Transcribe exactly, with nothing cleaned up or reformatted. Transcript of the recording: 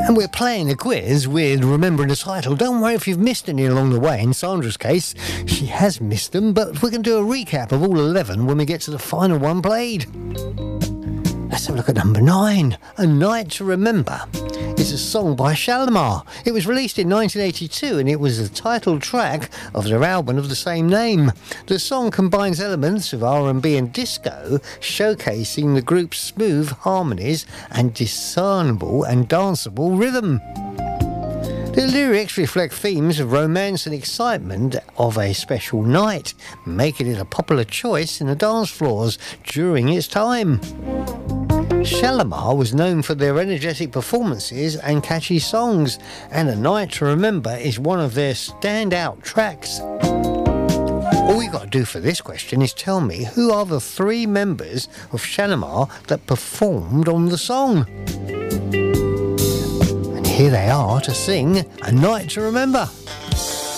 And we're playing a quiz with remembering the title. Don't worry if you've missed any along the way. In Sandra's case, she has missed them, but we're going to do a recap of all eleven when we get to the final one played. Let's have a look at number nine. A Night to Remember. It's a song by Shalimar. It was released in nineteen eighty-two and it was the title track of their album of the same name. The song combines elements of R and B and disco, showcasing the group's smooth harmonies and discernible and danceable rhythm. The lyrics reflect themes of romance and excitement of a special night, making it a popular choice in the dance floors during its time. Shalimar was known for their energetic performances and catchy songs, and A Night to Remember is one of their standout tracks. All you got to do for this question is tell me who are the three members of Shalimar that performed on the song. And here they are to sing A Night to Remember.